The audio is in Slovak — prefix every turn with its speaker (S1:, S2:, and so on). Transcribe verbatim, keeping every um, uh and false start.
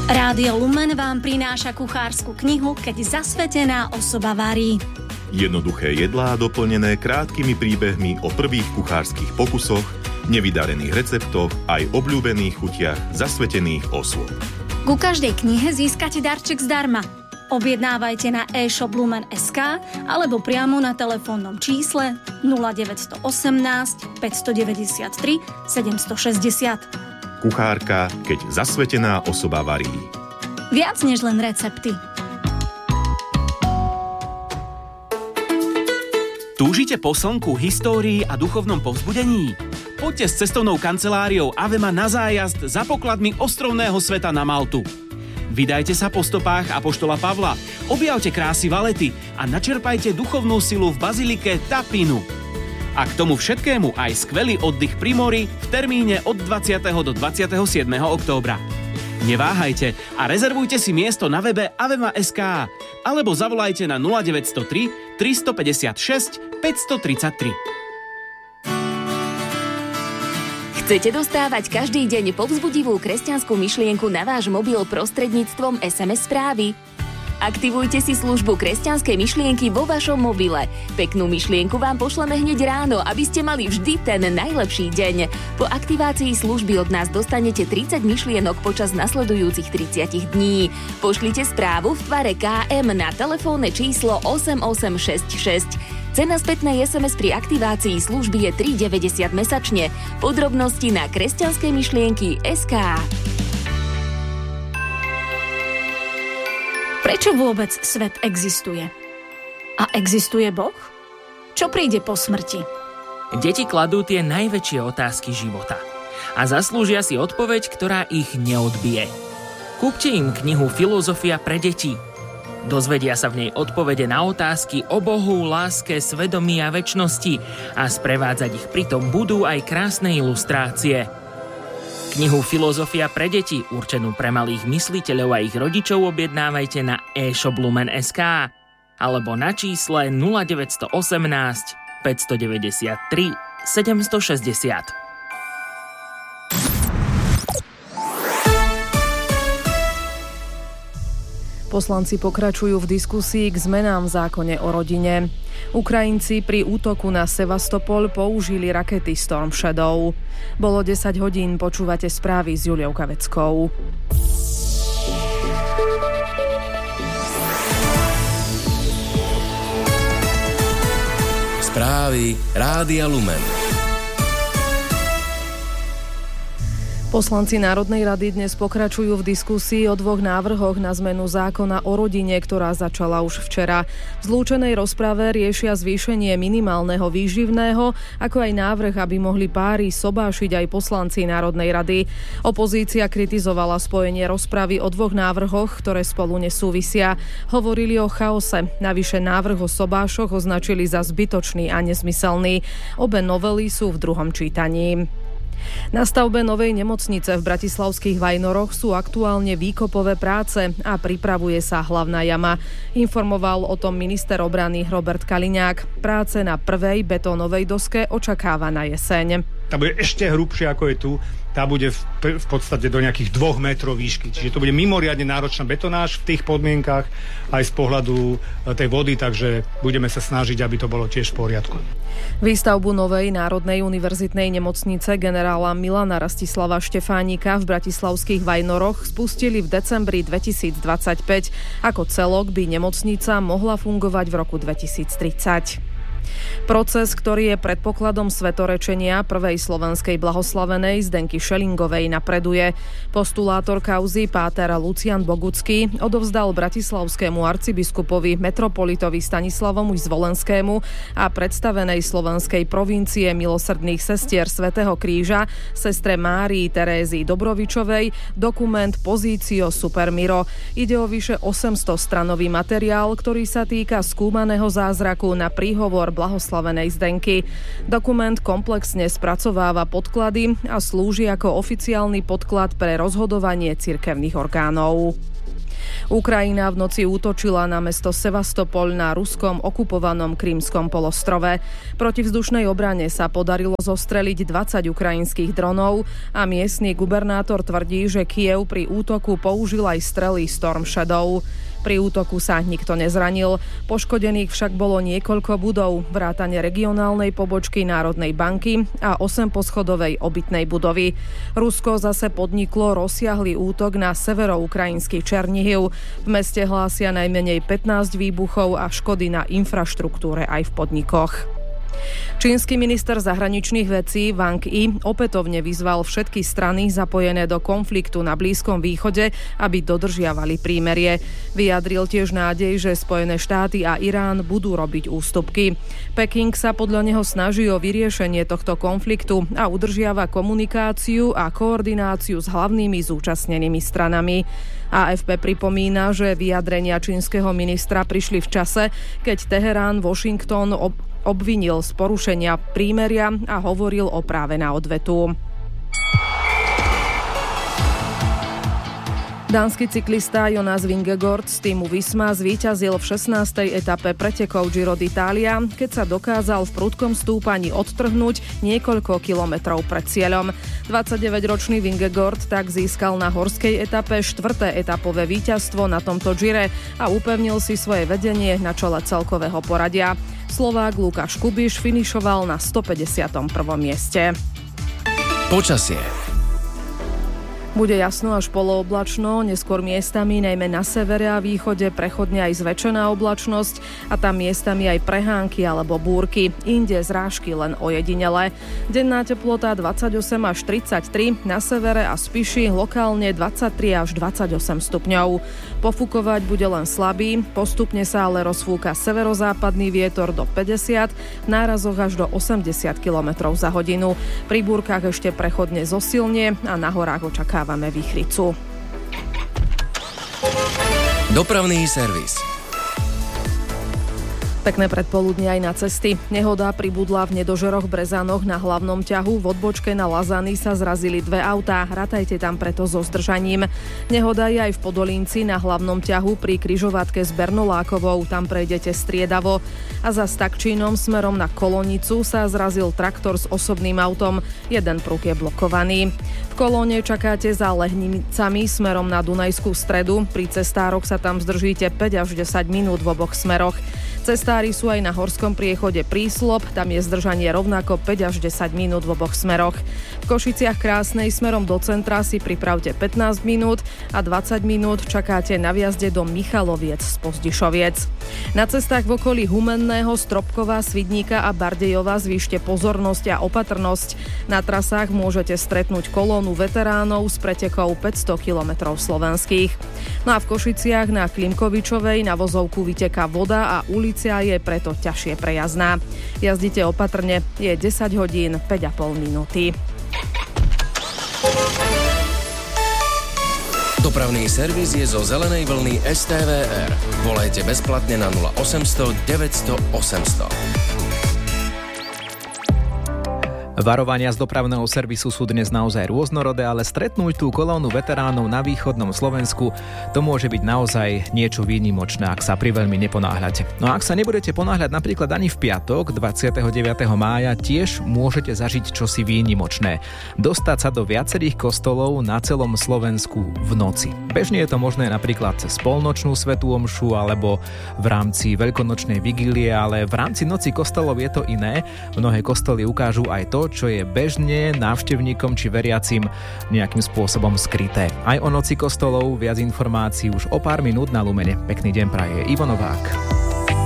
S1: Rádio Lumen vám prináša kuchársku knihu Keď zasvetená osoba varí.
S2: Jednoduché jedlá doplnené krátkými príbehmi o prvých kuchárskych pokusoch, nevydarených receptoch aj obľúbených chutiach zasvetených osôb.
S1: Ku každej knihe získate darček zdarma. Objednávajte na e-shop lumen bodka es ká alebo priamo na telefónnom čísle nula deväť jedna osem, päť deväť tri, sedem šesť nula.
S2: Kuchárka, keď zasvetená osoba varí.
S1: Viac než len recepty.
S3: Túžite po slnku, histórii a duchovnom povzbudení? Poďte s cestovnou kanceláriou Avema na zájazd za pokladmi ostrovného sveta na Maltu. Vydajte sa po stopách apoštola Pavla, objavte krásy Valety a načerpajte duchovnú silu v bazilike Tapinu. A k tomu všetkému aj skvelý oddych pri mori v termíne od dvadsiateho do dvadsiateho siedmeho októbra. Neváhajte a rezervujte si miesto na webe avema bodka es ká alebo zavolajte na nula deväť nula tri, tri päť šesť, päť tri tri.
S4: Chcete dostávať každý deň povzbudivú kresťanskú myšlienku na váš mobil prostredníctvom es em es správy? Aktivujte si službu kresťanskej myšlienky vo vašom mobile. Peknú myšlienku vám pošleme hneď ráno, aby ste mali vždy ten najlepší deň. Po aktivácii služby od nás dostanete tridsať myšlienok počas nasledujúcich tridsať dní. Pošlite správu v tvare ká em na telefónne číslo osem osem šesť šesť. Cena spätnej es em es pri aktivácii služby je tri deväťdesiat mesačne. Podrobnosti na kresťanskej myšlienky bodka es ká.
S1: Prečo vôbec svet existuje? A existuje Boh? Čo príde po smrti?
S5: Deti kladú tie najväčšie otázky života a zaslúžia si odpoveď, ktorá ich neodbije. Kúpte im knihu Filozofia pre deti. Dozvedia sa v nej odpovede na otázky o Bohu, láske, svedomí a večnosti a sprevádzať ich pritom budú aj krásne ilustrácie. Knihu Filozofia pre deti, určenú pre malých mysliteľov a ich rodičov, objednávajte na e-shop lumen bodka es ká alebo na čísle nula deväť jedna osem, päť deväť tri, sedem šesť nula.
S6: Poslanci pokračujú v diskusii k zmenám v zákone o rodine. Ukrajinci pri útoku na Sevastopol použili rakety Storm Shadow. Bolo desať hodín, počúvate správy s Juliou Kaveckou.
S7: Správy Rádia Lumen.
S6: Poslanci Národnej rady dnes pokračujú v diskusii o dvoch návrhoch na zmenu zákona o rodine, ktorá začala už včera. V zlúčenej rozprave riešia zvýšenie minimálneho výživného, ako aj návrh, aby mohli páry sobášiť aj poslanci Národnej rady. Opozícia kritizovala spojenie rozpravy o dvoch návrhoch, ktoré spolu nesúvisia. Hovorili o chaose. Navyše návrh o sobášoch označili za zbytočný a nezmyselný. Obe novely sú v druhom čítaní. Na stavbe novej nemocnice v bratislavských Vajnoroch sú aktuálne výkopové práce a pripravuje sa hlavná jama. Informoval o tom minister obrany Robert Kaliňák. Práce na prvej betónovej doske očakáva na jeseň.
S8: Tá bude ešte hrubšia ako je tu. Tá bude v, v podstate do nejakých dvoch metrov výšky. Čiže to bude mimoriadne náročná betonáž v tých podmienkach aj z pohľadu tej vody, takže budeme sa snažiť, aby to bolo tiež v poriadku.
S6: Výstavbu novej Národnej univerzitnej nemocnice generála Milana Rastislava Štefánika v bratislavských Vajnoroch spustili v decembri dvetisícdvadsaťpäť. Ako celok by nemocnica mohla fungovať v roku dvetisíctridsať. Proces, ktorý je predpokladom svetorečenia prvej slovenskej blahoslavenej Zdenky Šelingovej, napreduje. Postulátor kauzy páter Lucian Bogucký odovzdal bratislavskému arcibiskupovi metropolitovi Stanislavomu Zvolenskému a predstavenej slovenskej provincie milosrdných sestier Svätého Kríža sestre Márii Terézy Dobrovičovej dokument Pozício Super Miro. Ide o vyše osemsto stranový materiál, ktorý sa týka skúmaného zázraku na príhovor blahoslavenej Zdenky. Dokument komplexne spracováva podklady a slúži ako oficiálny podklad pre rozhodovanie cirkevných orgánov. Ukrajina v noci útočila na mesto Sevastopol na ruskom okupovanom Krymskom polostrove. Proti vzdušnej obrane sa podarilo zostreliť dvadsať ukrajinských dronov a miestny gubernátor tvrdí, že Kyjev pri útoku použil aj strely Storm Shadow. Pri útoku sa nikto nezranil, poškodených však bolo niekoľko budov, vrátane regionálnej pobočky Národnej banky a osemposchodovej obytnej budovy. Rusko zase podniklo rozsiahly útok na severoukrajinský Černihiv. V meste hlásia najmenej pätnásť výbuchov a škody na infraštruktúre aj v podnikoch. Čínsky minister zahraničných vecí Wang Yi opätovne vyzval všetky strany zapojené do konfliktu na Blízkom východe, aby dodržiavali prímerie. Vyjadril tiež nádej, že Spojené štáty a Irán budú robiť ústupky. Peking sa podľa neho snaží o vyriešenie tohto konfliktu a udržiava komunikáciu a koordináciu s hlavnými zúčastnenými stranami. á ef pé pripomína, že vyjadrenia čínskeho ministra prišli v čase, keď Teherán Washington ob- obvinil z porušenia prímeria a hovoril o práve na odvetu. Dánsky cyklista Jonas Vingegaard z týmu Visma zvíťazil v šestnástej etape pretekov Giro d'Italia, keď sa dokázal v prudkom stúpaní odtrhnúť niekoľko kilometrov pred cieľom. dvadsaťdeväťročný Vingegaard tak získal na horskej etape štvrté etapové víťazstvo na tomto Gire a upevnil si svoje vedenie na čele celkového poradia. Slovák Lukáš Kubiš finišoval na stopäťdesiatom prvom mieste.
S7: Počasie.
S6: Bude jasno až polooblačno, neskôr miestami, najmä na severe a východe, prechodne aj zväčšená oblačnosť a tam miestami aj prehánky alebo búrky. Inde zrážky len ojedinele. Denná teplota dvadsaťosem až tridsaťtri, na severe a Spiši lokálne dvadsaťtri až dvadsaťosem stupňov. Pofúkovať bude len slabý, postupne sa ale rozfúka severozápadný vietor do päťdesiat, v nárazoch až do osemdesiat kilometrov za hodinu. Pri búrkach ešte prechodne zosilnie a na horách očakávame vichricu.
S7: Dopravný servis.
S6: Pekné predpoludne aj na cesty. Nehoda pribudla v Nedožeroch Brezanoch na hlavnom ťahu. V odbočke na Lazany sa zrazili dve autá. Ratajte tam preto so zdržaním. Nehoda je aj v Podolínci na hlavnom ťahu pri križovatke s Bernolákovou. Tam prejdete striedavo. A za Stakčínom smerom na Kolonicu sa zrazil traktor s osobným autom. Jeden pruh je blokovaný. V Kolóne čakáte za Lehnicami smerom na Dunajskú Stredu. Pri cestároch sa tam zdržíte päť až desať minút v oboch smeroch. Cestári sú aj na horskom priechode Príslob, tam je zdržanie rovnako päť až desať minút v oboch smeroch. V Košiciach Krásnej smerom do centra si pripravte pätnásť minút a dvadsať minút čakáte na vjazde do Michaloviec z Pozdišoviec. Na cestách v okolí Humenného, Stropkova, Svidníka a Bardejova zvýšte pozornosť a opatrnosť. Na trasách môžete stretnúť kolónu veteránov s pretekou päťsto kilometrov slovenských. No a v Košiciach na Klimkovičovej na vozovku vyteká voda a ulica je preto ťažšie prejazdná. Jazdite opatrne, je desať hodín päť a pol minúty.
S7: Dopravný servis je zo zelenej vlny es té vé er. Volajte bezplatne na nula osemsto deväťsto osemsto.
S9: Varovania z dopravného servisu sú dnes naozaj rôznorodé, ale stretnúť tú kolónu veteránov na východnom Slovensku, to môže byť naozaj niečo výnimočné, ak sa priveľmi neponáhľate. No a ak sa nebudete ponáhľať napríklad ani v piatok, dvadsiateho deviateho mája, tiež môžete zažiť čosi výnimočné. Dostať sa do viacerých kostolov na celom Slovensku v noci. Bežne je to možné napríklad cez polnočnú svätú omšu alebo v rámci veľkonočnej vigílie, ale v rámci noci kostolov je to iné. Mnohé kostoly ukážu aj to, čo je bežne návštevníkom či veriacim nejakým spôsobom skryté. Aj o noci kostolov viac informácií už o pár minút na Lumene. Pekný deň praje Ivo Novák.